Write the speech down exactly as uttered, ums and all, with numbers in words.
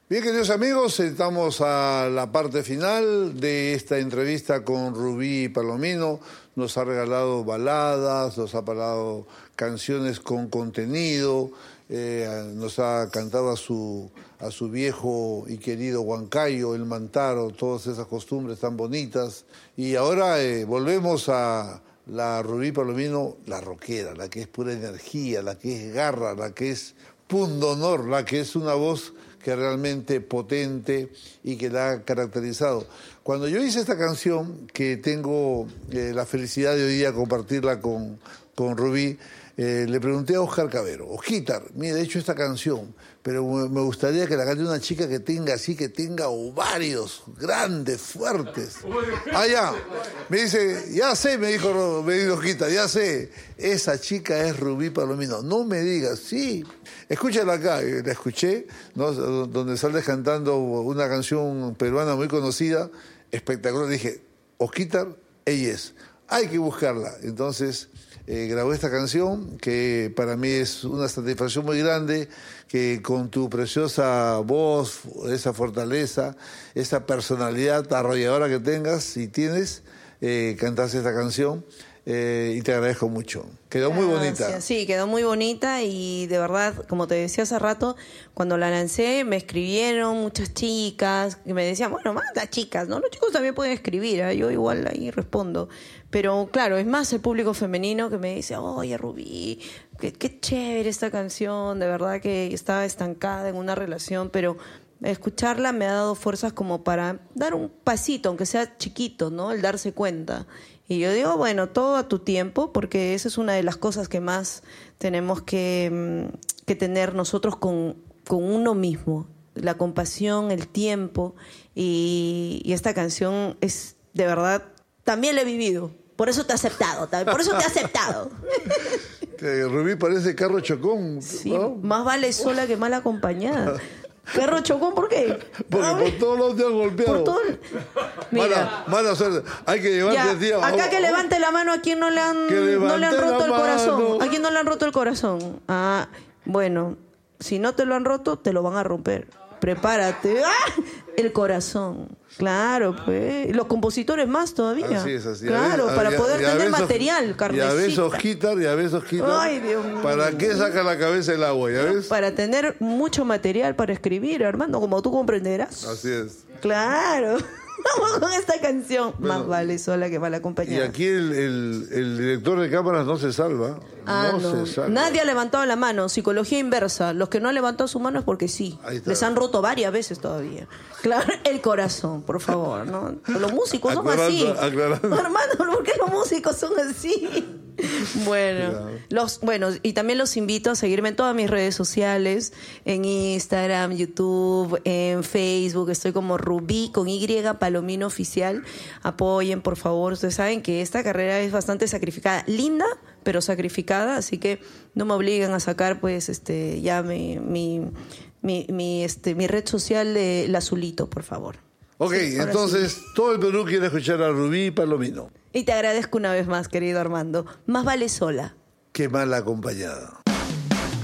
Bien, queridos amigos, estamos a la parte final de esta entrevista con Rubí Palomino. Nos ha regalado baladas, nos ha regalado canciones con contenido, eh, nos ha cantado a su, a su viejo y querido huancayo, el mantaro, todas esas costumbres tan bonitas. Y ahora eh, volvemos a la Rubí Palomino, la rockera, la que es pura energía, la que es garra, la que es pundonor, la que es una voz que es realmente potente y que la ha caracterizado. Cuando yo hice esta canción, que tengo eh, la felicidad de hoy día compartirla con, con Rubí, eh, le pregunté a Oscar Cabero, Osquitar, mira, he hecho esta canción, pero me gustaría que la cante una chica que tenga así, que tenga ovarios grandes, fuertes. Ah, ya. Me dice, ya sé, me dijo, me dijo Osquitar, ya sé, esa chica es Rubí Palomino. No me digas, sí. Escúchala acá. La escuché, ¿no? Donde sales cantando una canción peruana muy conocida, espectacular. Dije, Osquitar, ella es. Hay que buscarla. Entonces eh, grabé esta canción, que para mí es una satisfacción muy grande, que con tu preciosa voz, esa fortaleza, esa personalidad arrolladora que tengas y tienes, eh, cantaste esta canción. Eh, y te agradezco mucho. Quedó muy Gracias. bonita. Sí, quedó muy bonita y de verdad, como te decía hace rato, cuando la lancé me escribieron muchas chicas que me decían, bueno, manda chicas, ¿no? Los chicos también pueden escribir, ¿eh? Yo igual ahí respondo. Pero claro, es más el público femenino que me dice, oye, Rubí, qué, qué chévere esta canción, de verdad que estaba estancada en una relación, pero escucharla me ha dado fuerzas como para dar un pasito, aunque sea chiquito, ¿no? El darse cuenta. Y yo digo, bueno, todo a tu tiempo, porque esa es una de las cosas que más tenemos que, que tener nosotros con, con uno mismo. La compasión, el tiempo. Y, y esta canción es, de verdad, también la he vivido. Por eso te he aceptado, por eso te he aceptado. Que Rubí parece carro chocón, Sí, ¿no? más vale sola que mal acompañada. ¿Carro chocón por qué? Porque por todos lados te han golpeado. Por todo el... Mira, Mala, mala suerte. Hay que llevarte ya, así abajo. acá que levante la mano a quien no le han, no le han roto el corazón. A quien no le han roto el corazón. Ah, bueno, si no te lo han roto, te lo van a romper. Prepárate. ¡Ah! El corazón. Claro, pues. Los compositores más todavía. Así es, así. Claro, ves, para ya, poder ya tener ves, material, carnecita. Ya ves, Osquitar, ya ves, Osquitar. Ay, Dios mío. ¿Para qué saca la cabeza el agua, ya ves? Para tener mucho material para escribir, Armando, como tú comprenderás. Así es. Claro. Vamos con esta canción. Bueno, más vale sola que mal acompañada. Y aquí el, el, el director de cámaras no se salva. Ah, no, no. se salva. Nadie ha levantado la mano. Psicología inversa. Los que no han levantado su mano es porque sí. Les han roto varias veces todavía. Claro, el corazón, por favor, ¿no? Los músicos son así. Aclarando. Hermano, ¿por qué los músicos son así? Bueno, Claro. los, bueno, y también los invito a seguirme en todas mis redes sociales, en Instagram, YouTube, en Facebook. Estoy como Rubí con Y Palomino Oficial. Apoyen, por favor. Ustedes saben que esta carrera es bastante sacrificada, linda, pero sacrificada, así que no me obliguen a sacar, pues, este, ya mi, mi, mi, mi, este, mi red social de La Azulito, por favor. Ok, Sí, ahora entonces sí. todo el Perú quiere escuchar a Rubí Palomino. Y te agradezco una vez más, querido Armando. Más vale sola. Qué mal acompañada.